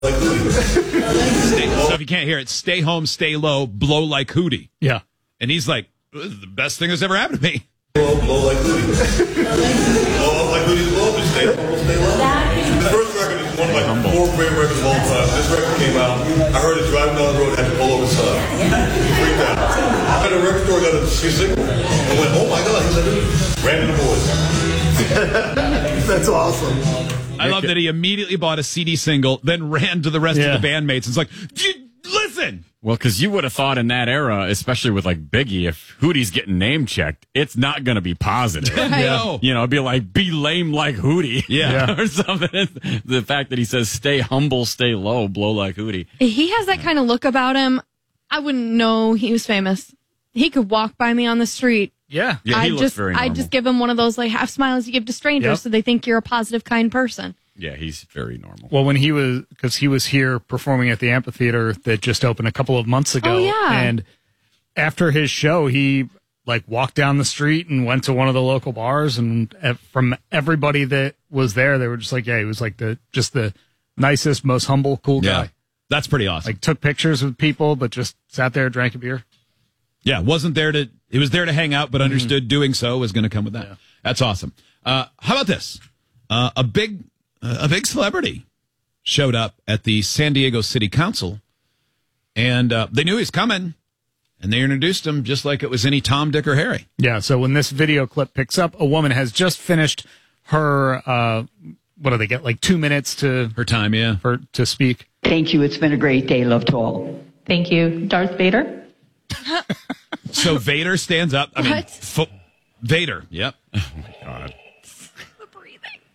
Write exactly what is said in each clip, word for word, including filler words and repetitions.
Like Stay, so if you can't hear it, stay home, stay low, blow like Hootie. Yeah. And he's like, this is the best thing that's ever happened to me. Blow, blow like Hootie. Blow up like Hootie's blow, but stay humble, stay low. The first record is one of my four great records of all time. This record came out. I heard it driving down the road, had to pull over son. Freaked out. I went to a record store, got a single, and went, oh my God, he's a Hootie. Ran to the boys. That's awesome. I love that he immediately bought a C D single, then ran to the rest Yeah. of the bandmates and was like, listen. Well, because you would have thought in that era, especially with like Biggie, if Hootie's getting name checked, it's not going to be positive. I know. You know, it'd be like, be lame like Hootie. Yeah. or something. The fact that he says, stay humble, stay low, blow like Hootie. He has that kind of look about him. I wouldn't know he was famous. He could walk by me on the street. Yeah. Yeah, he I looks just, very I normal. just give him one of those like half smiles you give to strangers, Yep. so they think you're a positive, kind person. Yeah, he's very normal. Well, when he was, because he was here performing at the amphitheater that just opened a couple of months ago. Oh, yeah. And after his show, he like walked down the street and went to one of the local bars. And uh, from everybody that was there, they were just like, yeah, he was like the, just the nicest, most humble, cool Yeah. guy. That's pretty awesome. Like took pictures with people, but just sat there, drank a beer. Yeah, wasn't there to, he was there to hang out, but understood doing so was going to come with that. Yeah. That's awesome. Uh, how about this? Uh, a big, uh, a big celebrity showed up at the San Diego City Council, and uh, they knew he was coming, and they introduced him just like it was any Tom, Dick, or Harry. Yeah. So when this video clip picks up, a woman has just finished her, uh, what do they get? Like two minutes to, Her time, yeah. for, to speak. Thank you. It's been a great day. Love to all. Thank you. Darth Vader? So Vader stands up. I mean, What? fo- Vader, yep. God. The breathing.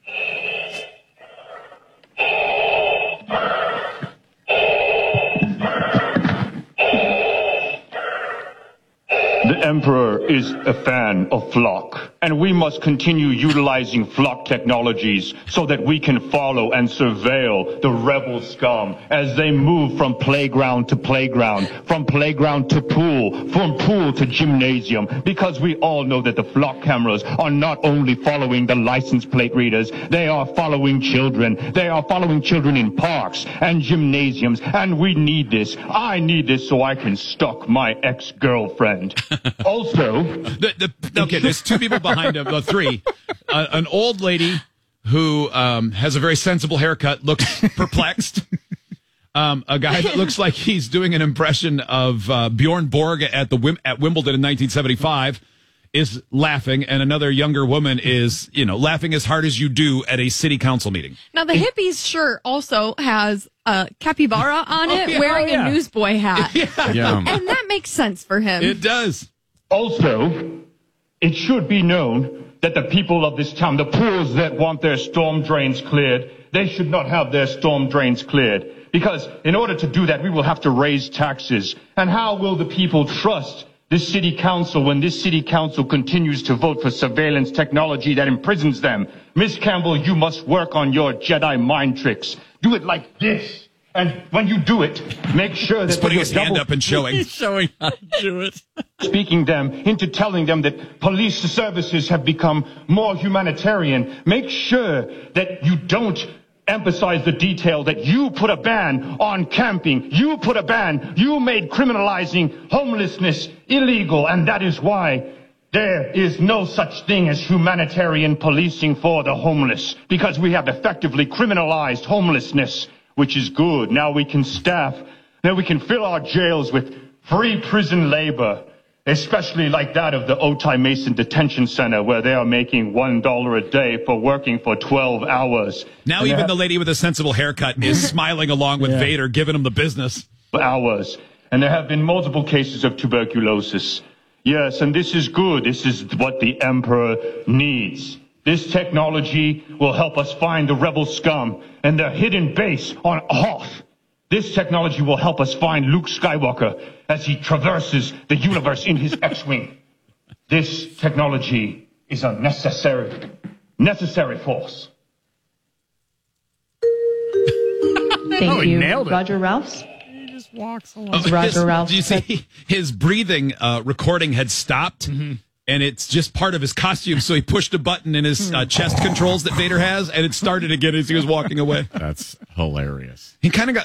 The Emperor is a fan of Flock, and we must continue utilizing Flock technologies so that we can follow and surveil the rebel scum as they move from playground to playground, from playground to pool, from pool to gymnasium, because we all know that the Flock cameras are not only following the license plate readers, they are following children. They are following children in parks and gymnasiums, and we need this. I need this so I can stalk my ex-girlfriend. Also, The, the, okay, there's two people behind him, well, three. Uh, an old lady who um, has a very sensible haircut, looks perplexed. Um, a guy that looks like he's doing an impression of uh, Bjorn Borg at the Wim- at Wimbledon in nineteen seventy-five is laughing, and another younger woman is, you know, laughing as hard as you do at a city council meeting. Now, the hippies shirt also has a capybara on it, Oh, yeah. wearing Oh, yeah. a newsboy hat. Yeah. And that makes sense for him. It does. Also, it should be known that the people of this town, the pools that want their storm drains cleared, they should not have their storm drains cleared. Because in order to do that, we will have to raise taxes. And how will the people trust this city council when this city council continues to vote for surveillance technology that imprisons them? Miss Campbell, you must work on your Jedi mind tricks. Do it like this. And when you do it, make sure that He's putting when his you're hand double- up and showing. He's showing how to do it. speaking them into telling them that police services have become more humanitarian. Make sure that you don't emphasize the detail that you put a ban on camping. You put a ban. You made criminalizing homelessness illegal, and that is why there is no such thing as humanitarian policing for the homeless, because we have effectively criminalized homelessness, which is good. Now we can staff, now we can fill our jails with free prison labor, especially like that of the Otay Mason Detention Center, where they are making one dollar a day for working for twelve hours. Now And they even have the lady with a sensible haircut is smiling along with Vader, giving him the business. hours. And there have been multiple cases of tuberculosis. Yes, and this is good. This is what the Emperor needs. This technology will help us find the rebel scum and their hidden base on Hoth. This technology will help us find Luke Skywalker as he traverses the universe in his X-Wing. This technology is a necessary, necessary force. Thank Oh, he you. nailed it. Roger Ralphs? He just walks along. Oh, Roger his, Ralph do you see his breathing uh, recording had stopped, and it's just part of his costume. So he pushed a button in his uh, chest controls that Vader has, and it started again as he was walking away. That's hilarious. He kind of